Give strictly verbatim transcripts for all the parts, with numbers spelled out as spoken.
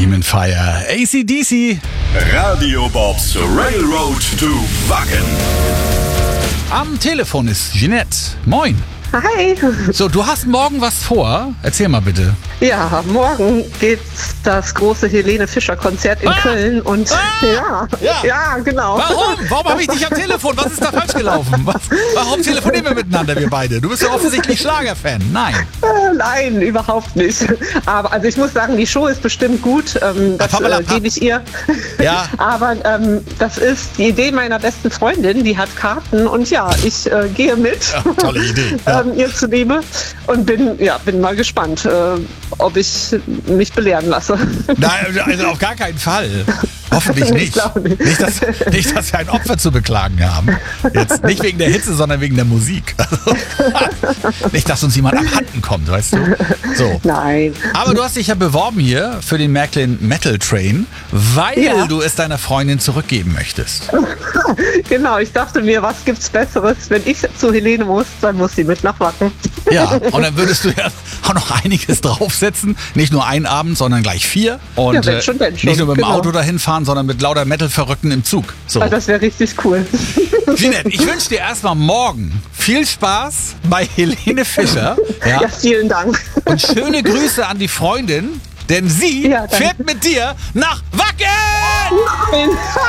Demon Fire, A C D C. Radio Bobs Railroad to Wacken. Am Telefon ist Jeanette. Moin. Hi. So, du hast morgen was vor. Erzähl mal bitte. Ja, morgen geht's das große Helene Fischer Konzert in Ah! Köln und Ah! ja, Ja. ja, genau. Warum? Warum habe ich dich am Telefon? Was ist da falsch gelaufen? Was? Warum telefonieren wir miteinander, wir beide? Du bist ja offensichtlich Schlagerfan. Nein. Äh, Nein, überhaupt nicht. Aber also ich muss sagen, die Show ist bestimmt gut. Ähm, das Pappala, äh, gebe ich ihr. Ja. Aber ähm, das ist die Idee meiner besten Freundin. Die hat Karten und ja, ich äh, gehe mit. Ja, tolle Idee. Ja. ähm, ihr zuliebe und bin ja bin mal gespannt, äh, ob ich mich belehren lasse. Nein, also auf gar keinen Fall. Hoffentlich Ich nicht. glaube nicht. Nicht dass, nicht, dass wir ein Opfer zu beklagen haben. Jetzt nicht wegen der Hitze, sondern wegen der Musik. Also, nicht, dass uns jemand abhanden kommt, weißt du? So. Nein. Aber du hast dich ja beworben hier für den Märklin Metal Train, weil Ja. du es deiner Freundin zurückgeben möchtest. Genau, ich dachte mir, was gibt's Besseres? Wenn ich zu Helene muss, dann muss sie mit nach Wacken. Ja, und dann würdest du ja auch noch einiges draufsetzen. Nicht nur einen Abend, sondern gleich vier. Und Ja, wenn schon, wenn schon, nicht nur mit dem genau. Auto dahin fahren, sondern mit lauter Metal-Verrückten im Zug. So. Also das wäre richtig cool. Jeanette, ich wünsche dir erstmal morgen viel Spaß bei Helene Fischer. Ja? Ja, vielen Dank. Und schöne Grüße an die Freundin, denn sie Ja, danke. fährt mit dir nach Wacken! Nein.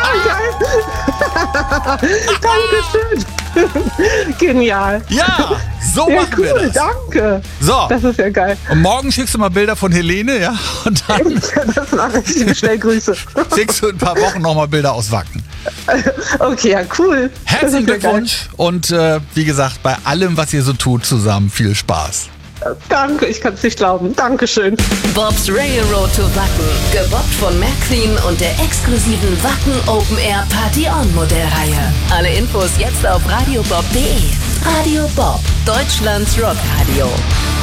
Ah, geil. Dankeschön. Genial. Ja, so Ja, machen wir cool, das. danke. So, Das ist ja geil. und morgen schickst du mal Bilder von Helene, ja? Und dann Das mache ich. Schnell Grüße. schickst du in ein paar Wochen nochmal Bilder aus Wacken. Okay, ja, cool. Das Herzlichen ist ja geil. Glückwunsch und äh, wie gesagt, bei allem, was ihr so tut, zusammen viel Spaß. Danke, ich kann es nicht glauben. Dankeschön. Bobs Railroad to Wacken. Gebobbt von Märklin und der exklusiven Wacken Open Air Party On Modellreihe. Alle Infos jetzt auf radiobob punkt de. Radio Bob, Deutschlands Rockradio.